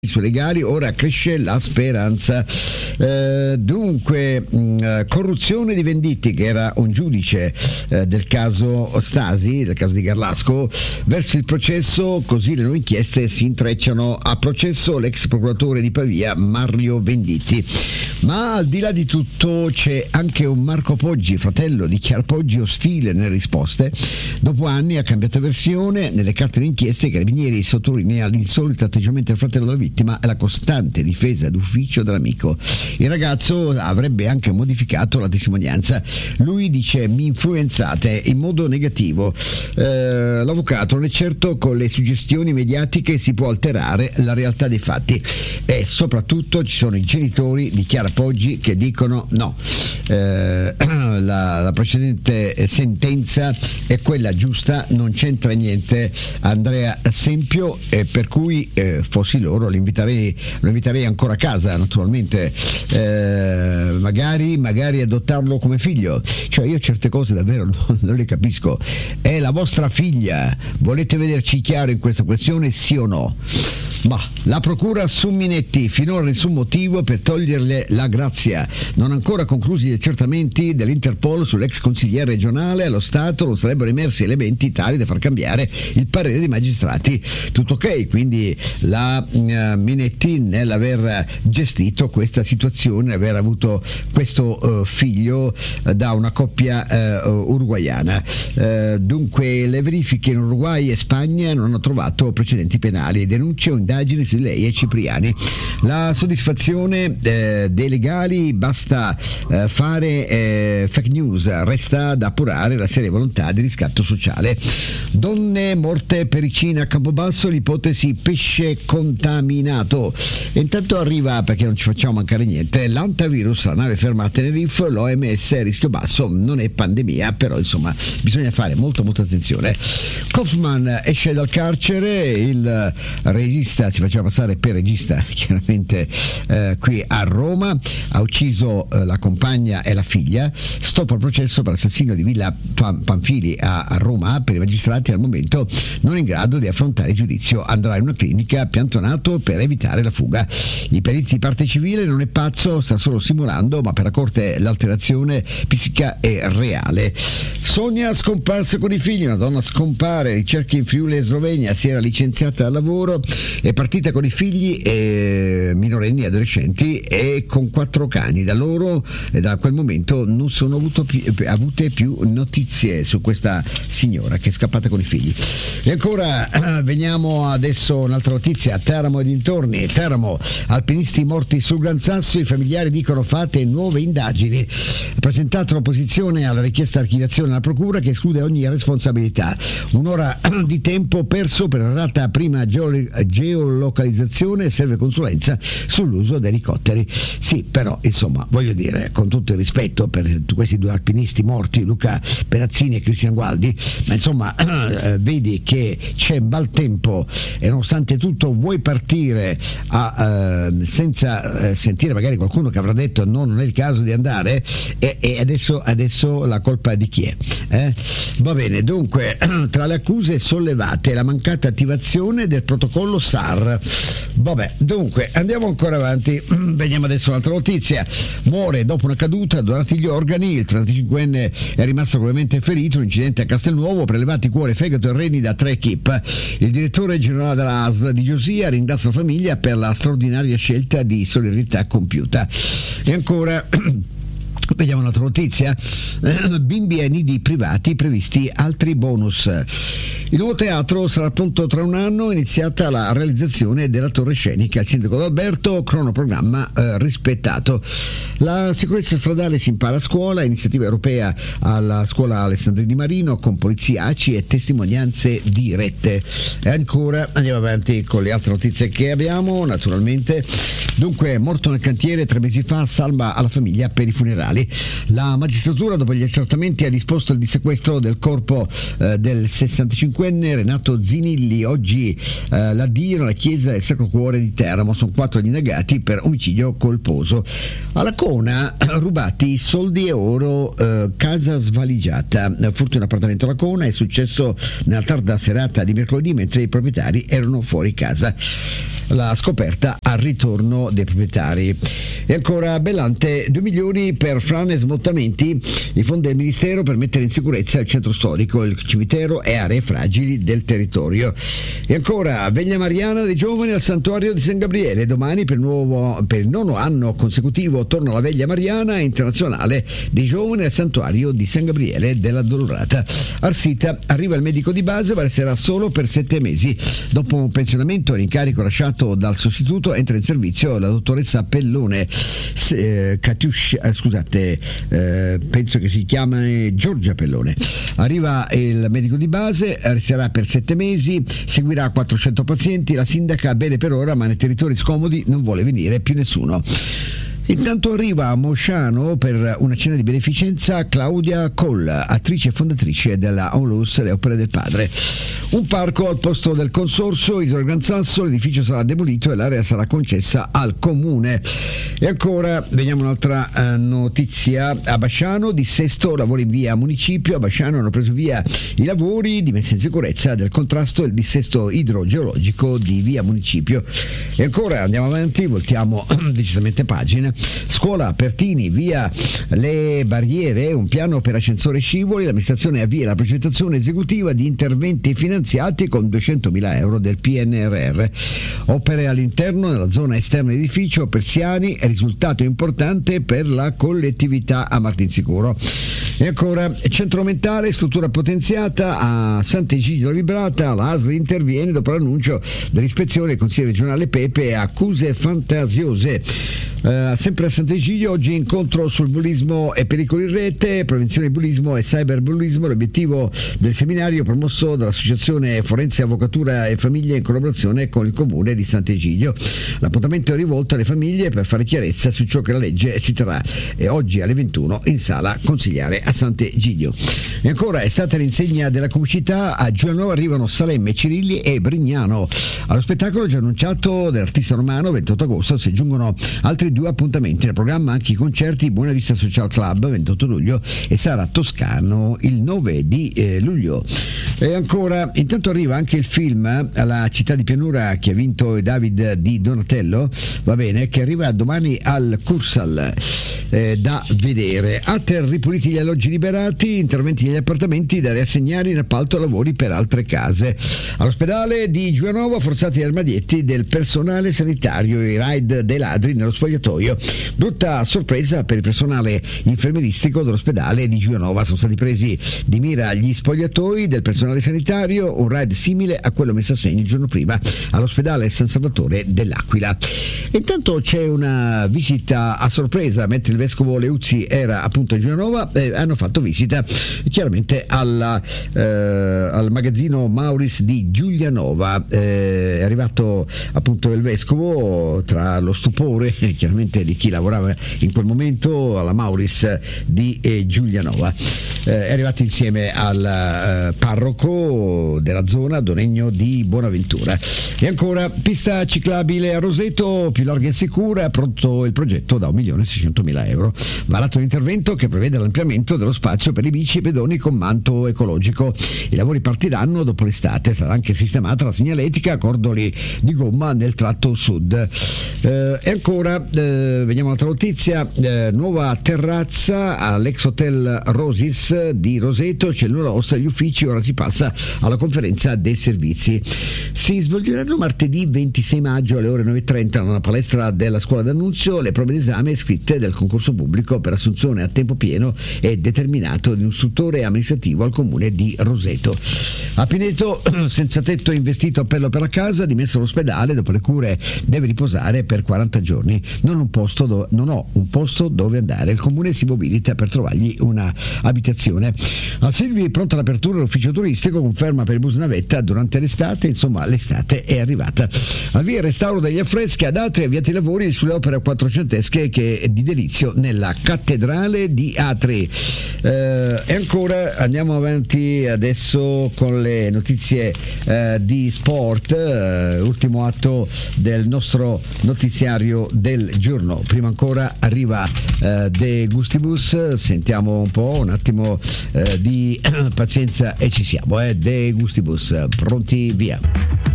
legali, ora cresce la speranza. Dunque, corruzione di Venditti, che era un giudice del caso Stasi, del caso di Garlasco, verso il processo, così le nuove inchieste si intrecciano. A processo l'ex procuratore di Pavia Mario Venditti. Ma al di là di tutto c'è anche un Marco Poggi, fratello di Chiara Poggi, ostile nelle risposte. Dopo anni ha cambiato versione. Nelle carte di inchieste i carabinieri sottolinea l'insolito atteggiamento del fratello della vittima e la costante difesa d'ufficio dell'amico. Il ragazzo avrebbe anche modificato la testimonianza. Lui dice: mi influenzate in modo negativo. L'avvocato: non è certo con le suggestioni mediatiche si può alterare la realtà dei fatti. E soprattutto ci sono i genitori di Chiara Poggi che dicono no, la precedente sentenza è quella giusta, non c'entra niente Andrea Sempio, per cui fossi loro lo inviterei ancora a casa, naturalmente, magari adottarlo come figlio. Cioè, io certe cose davvero non le capisco. È la vostra figlia, volete vederci chiaro in questa questione, sì o no? Ma la procura su Minetti, finora nessun motivo per toglierle la grazia. Non ancora conclusi gli accertamenti dell'Interpol sull'ex consigliere regionale. Allo Stato non sarebbero emersi elementi tali da far cambiare il parere dei magistrati. Tutto ok, quindi la Minetti, nell'aver gestito questa situazione, aver avuto questo figlio da una coppia uruguaiana. Dunque, le verifiche in Uruguay e Spagna non hanno trovato precedenti penali, denunce o indagini su di lei e Cipriani. La soddisfazione dei legali, basta fare fake news, resta da appurare la seria volontà di riscatto sociale. Donne morte per Icina a Campobasso, l'ipotesi pesce contaminato. E intanto arriva, perché non ci facciamo mancare niente, l'antivirus, la nave ferma a Tenerife, l'OMS rischio basso, non è pandemia, però insomma bisogna fare molta attenzione. Kaufman esce dal carcere, il regista, si faceva passare per regista chiaramente qui a Roma, ha ucciso la compagna e la figlia. Stop al processo per l'assassinio di Villa Panfili a Roma. Per i magistrati al momento non in grado di affrontare il giudizio, andrà in una clinica piantonato per evitare la fuga. I periti di parte civile: non è pazzo, sta solo simulando, ma per la corte l'alterazione psichica è reale. Sonia scomparsa con i figli, una donna scompare, ricerche in Friuli e Slovenia, si era licenziata dal lavoro, è partita con i figli minorenni adolescenti e con 4 cani. Da loro e da quel momento non sono avute più notizie su questa signora che è scappata con i figli. E ancora veniamo adesso un'altra notizia: Teramo e dintorni. Teramo, alpinisti morti sul Gran Sasso, i familiari dicono fate nuove indagini. Presentata l'opposizione alla richiesta di archiviazione alla procura che esclude ogni responsabilità. Un'ora di tempo perso per errata prima geolocalizzazione, serve consulenza sull'uso dei elicotteri. Sì, però insomma, voglio dire, con tutto il rispetto per questi 2 alpinisti morti, Luca Perazzini e Cristian Gualdi, ma insomma vedi che c'è maltempo e nonostante tutto vuoi partire senza sentire magari qualcuno che avrà detto no, non è il caso di andare, e adesso la colpa di chi è? Va bene, dunque, tra le accuse sollevate la mancata attivazione del protocollo SAR. Vabbè, dunque andiamo ancora avanti. Veniamo adesso a un'altra notizia. Muore dopo una caduta, donati gli organi, il 35enne è rimasto gravemente ferito, un incidente a Castelnuovo, prelevati cuore, fegato e reni da 3 equip. Il direttore generale della ASL di Giosia ringrazia la famiglia per la straordinaria scelta di solidarietà compiuta. E ancora vediamo un'altra notizia. Bimbi ai nidi privati, previsti altri bonus. Il nuovo teatro sarà pronto tra un anno, iniziata la realizzazione della torre scenica. Il sindaco d'Alberto, cronoprogramma rispettato. La sicurezza stradale si impara a scuola, iniziativa europea alla scuola Alessandrini Marino con polizia, ACI e testimonianze dirette. E ancora andiamo avanti con le altre notizie che abbiamo, naturalmente. Dunque, morto nel cantiere 3 mesi fa, salva alla famiglia per i funerali. Martelli. La magistratura, dopo gli accertamenti, ha disposto il dissequestro del corpo del 65enne Renato Zinilli. Oggi l'addio nella chiesa del Sacro Cuore di Teramo. Sono 4 gli indagati per omicidio colposo. Alla Cona, rubati soldi e oro, casa svaligiata. Furto in appartamento alla Cona è successo nella tarda serata di mercoledì mentre i proprietari erano fuori casa. La scoperta al ritorno dei proprietari. E ancora Bellante, 2 milioni per frane e smottamenti, i fondi del Ministero per mettere in sicurezza il centro storico, il cimitero e aree fragili del territorio. E ancora Veglia Mariana dei giovani al santuario di San Gabriele. Domani per il 9° anno consecutivo torna la Veglia Mariana internazionale dei giovani al santuario di San Gabriele della Dolorata. Arsita arriva il medico di base, ma resterà solo per 7 mesi. Dopo un pensionamento e l'incarico lasciato dal sostituto, entra in servizio la dottoressa Pellone. Penso che si chiama Giorgia Pellone. Arriva il medico di base, resterà per 7 mesi, seguirà 400 pazienti. La sindaca bene per ora, ma nei territori scomodi non vuole venire più nessuno. Intanto arriva a Mosciano per una cena di beneficenza Claudia Coll, attrice e fondatrice della Onlus Le Opere del Padre. Un parco al posto del consorzio Isola Gran Sasso, l'edificio sarà demolito e l'area sarà concessa al comune. E ancora vediamo un'altra notizia. A Basciano, dissesto, lavori in via municipio. A Basciano hanno preso via i lavori di messa in sicurezza del contrasto e il dissesto idrogeologico di via municipio. E ancora andiamo avanti, voltiamo decisamente pagina. Scuola Pertini, via le barriere, un piano per ascensore e scivoli. L'amministrazione avvia la progettazione esecutiva di interventi finanziati con 200.000 euro del PNRR. Opere all'interno, nella zona esterna dell'edificio, persiani, risultato importante per la collettività a Martinsicuro. E ancora centro mentale, struttura potenziata a Sant'Egidio Vibrata. La ASL interviene dopo l'annuncio dell'ispezione del Consiglio regionale Pepe e accuse fantasiose. Sempre a Sant'Egidio, oggi incontro sul bullismo e pericoli in rete, prevenzione di bullismo e cyberbullismo. L'obiettivo del seminario promosso dall'Associazione Forense Avvocatura e Famiglia in collaborazione con il Comune di Sant'Egidio. L'appuntamento è rivolto alle famiglie per fare chiarezza su ciò che la legge si terrà oggi alle 21 in sala consigliare a Sant'Egidio. E ancora è stata l'insegna della comicità. A Giulianova arrivano Salemme, Cirilli e Brignano. Allo spettacolo già annunciato dell'artista romano 28 agosto si aggiungono altri 2 appuntamenti nel programma, anche i concerti Buona Vista Social Club 28 luglio e Sara Toscano il 9 di luglio. E ancora intanto arriva anche il film La città di pianura che ha vinto David di Donatello, va bene, che arriva domani al Cursal, da vedere. Ater ripuliti gli alloggi liberati, interventi negli appartamenti da riassegnare in appalto lavori per altre case. All'ospedale di Giulianova forzati gli armadietti del personale sanitario, i raid dei ladri nello spogliatoio. Brutta sorpresa per il personale infermieristico dell'ospedale di Giulianova. Sono stati presi di mira gli spogliatoi del personale sanitario, un raid simile a quello messo a segno il giorno prima all'ospedale San Salvatore dell'Aquila. Intanto c'è una visita a sorpresa, mentre il vescovo Leuzzi era appunto a Giulianova, hanno fatto visita chiaramente al magazzino Mauris di Giulianova. È arrivato appunto il vescovo, tra lo stupore chiaramente di chi lavorava in quel momento alla Mauris di Giulianova. È arrivato insieme al parroco della zona, Donegno di Bonaventura. E ancora pista ciclabile a Roseto, più larga e sicura, pronto il progetto da 1.600.000 euro. Varato l'intervento che prevede l'ampliamento dello spazio per i bici e pedoni con manto ecologico. I lavori partiranno dopo l'estate, sarà anche sistemata la segnaletica a cordoli di gomma nel tratto sud. E ancora vediamo un'altra notizia, nuova terrazza all'ex hotel Rosis di Roseto, c'è il nulla ossa agli uffici, ora si passa alla conferenza dei servizi. Si svolgeranno martedì 26 maggio alle ore 9.30 nella palestra della scuola d'Annunzio le prove d'esame scritte del concorso pubblico per assunzione a tempo pieno e determinato di un istruttore amministrativo al comune di Roseto. A Pineto, senza tetto investito appello per la casa, dimesso all'ospedale, dopo le cure deve riposare per 40 giorni. Non un posto un posto dove andare. Il comune si mobilita per trovargli una abitazione. A Silvi pronta l'apertura dell'ufficio turistico, conferma per il bus navetta durante l'estate. Insomma, l'estate è arrivata. Al via il restauro degli affreschi ad Atri, avviati i lavori sulle opere quattrocentesche che di delizio nella cattedrale di Atri. E ancora andiamo avanti adesso con le notizie di sport, ultimo atto del nostro notiziario del giorno. Prima ancora arriva De Gustibus, sentiamo un attimo di pazienza e ci siamo. De Gustibus, pronti, via.